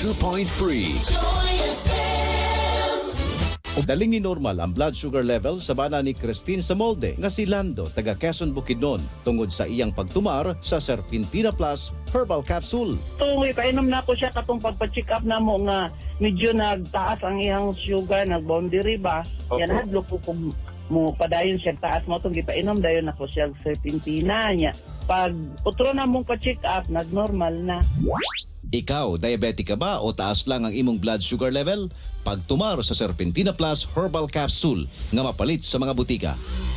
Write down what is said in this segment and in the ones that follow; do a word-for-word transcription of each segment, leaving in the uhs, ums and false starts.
two point three. Daling ni normal ang blood sugar level sa bana ni Christine sa molde nga si Lando taga Quezon Bukidnon tungod sa iyang pagtumar sa Serpentina Plus Herbal Capsule. Tungoy, kainom na ko siya katong pagpa-check up na mo nga medyo nagtaas ang iyang sugar, nag-boundary ba? Okay. Yan, hadlo ko kung mo padayon siya taas mo itong gipainom, dayon ako siya Serpentina niya. Pag utro na mong pa-check up, nag-normal na. Ikaw, diabetic ka ba o taas lang ang imong blood sugar level? Pagtumar sa Serpentina Plus Herbal Capsule nga mapalit sa mga butika.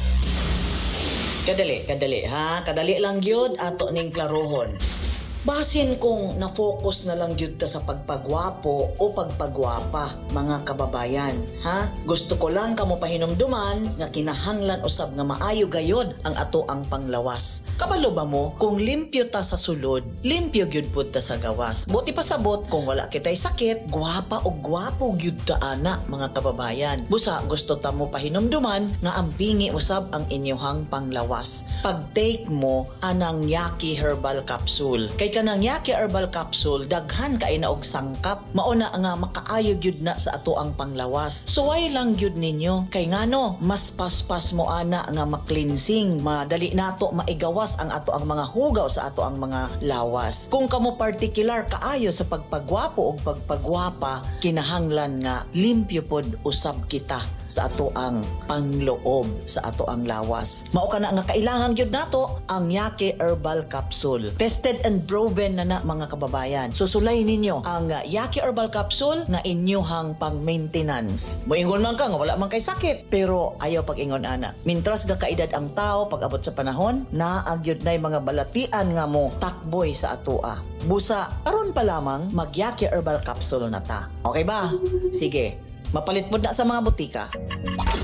Kadali, kadali ha. Kadali lang gyud ato ning klarohon. Basin kung na-focus na lang gyud ta sa pagpagwapo o pagpagwapa, mga kababayan, ha? Gusto ko lang kamo pahinumduman nga kinahanglan usab nga maayo gayod ang ato ang panglawas. Kabalo ba mo kung limpyo ta sa sulod, limpyo gyud pud ta sa gawas. Buti pa sabot kung wala kitay sakit, gwapa o gwapo gyud ta ana, mga kababayan. Busa gusto ta mo pahinumduman nga ampingi usab ang inyohang panglawas. Pag-take mo anang Yaki Herbal Capsule. Kay kanang Yaki Herbal Capsule daghan kay na og sangkap, mauna nga makaayo gyud na sa ato ang panglawas. Suway lang gyud ninyo kay ngano mas paspas mo ana nga ma-cleansing, madali nato maigawas ang ato ang mga hugaw sa ato ang mga lawas. Kung kamo particular kaayo sa pagpagwapo o pagpagwapa, kinahanglan nga limpyo pod usab kita sa ato ang pangloob sa ato ang lawas. Mao kana nga kailangan gyud nato ang Yaki Herbal Capsule. Tested and proven na na, mga kababayan. Susulay ninyo ang uh, Yaki Herbal Capsule na inyohang pang-maintenance. Moingon man ka nga wala man kay sakit, pero ayaw pag-ingon ana. Mintras ga kaedad ang tao pag abot sa panahon, naagyod nay mga balatian nga mo takboy sa atoa. Busa aron pa lamang mag Yaki Herbal Capsule na ta. Okay ba? Sige. Mapalit mo na sa mga butika.